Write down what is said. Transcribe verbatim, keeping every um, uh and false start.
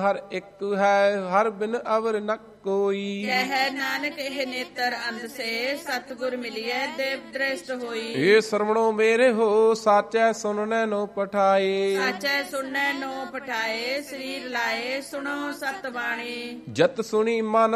ਹਰ ਇੱਕ ਹੈ ਹਰ ਬਿਨ ਅਵਰ ਨ ਕੋਈ। ਕਹਿ ਨਾਨਕ ਇਹ ਨੇਤਰ ਅੰਧ ਸੇ, ਸਤਿਗੁਰ ਮਿਲਿਐ ਦੇਵ ਦ੍ਰਿਸ਼ਟ ਹੋਈ। ਏ ਸਰਵਣੋ ਮੇਰੇ ਹੋ ਸਾਚੈ ਸੁਨਨੈ ਨੋ ਪਠਾਏ। ਸਾਚੈ ਸੁਣਨੈ ਨੋ ਪਠਾਏ, ਸਰੀਰ ਲਾਏ ਸੁਣੋ ਸਤ ਬਾਣੀ। ਜਤ ਸੁਣੀ ਮਨ